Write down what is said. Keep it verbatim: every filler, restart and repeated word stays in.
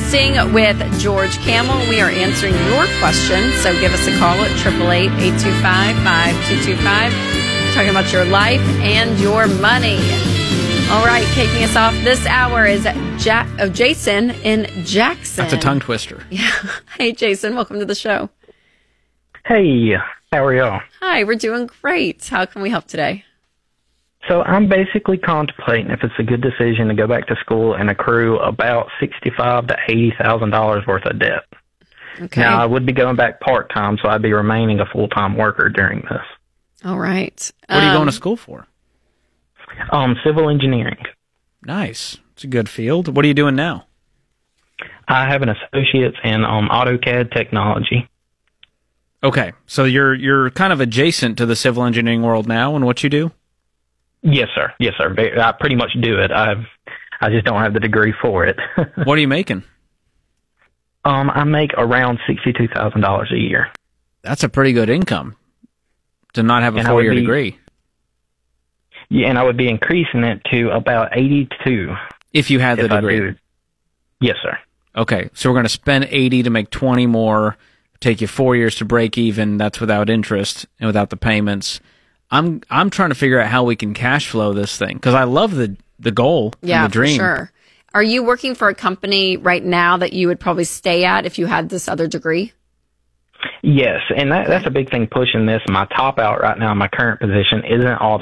Investing with George Kamel. We are answering your questions, so give us a call at eight eight eight, eight two five, five two two five. Talking about your life and your money. All right, kicking us off this hour is ja- oh, Jason in Jackson. That's a tongue twister. Yeah. Hey, Jason, welcome to the show. Hey, how are y'all? Hi, we're doing great. How can we help today? So I'm basically contemplating if it's a good decision to go back to school and accrue about sixty-five to eighty thousand dollars worth of debt. Okay. Now I would be going back part time, so I'd be remaining a full time worker during this. All right. What are you Um, going to school for? Um, civil engineering. Nice. It's a good field. What are you doing now? I have an associate's in um AutoCAD technology. Okay, so you're you're kind of adjacent to the civil engineering world now in what you do? Yes, sir. Yes, sir. Ba- I pretty much do it. I've I just don't have the degree for it. What are you making? um, I make around sixty-two thousand dollars a year. That's a pretty good income to not have a And I would four-year be- degree. Yeah, and I would be increasing it to about eighty-two If you had the if I degree. do. Yes, sir. Okay, so we're going to spend eighty to make twenty more, take you four years to break even. That's without interest and without the payments. I'm I'm trying to figure out how we can cash flow this thing because I love the the goal Yeah, and the dream. for sure. Are you working for a company right now that you would probably stay at if you had this other degree? Yes, and that, that's a big thing pushing this. My top out right now, my current position, isn't all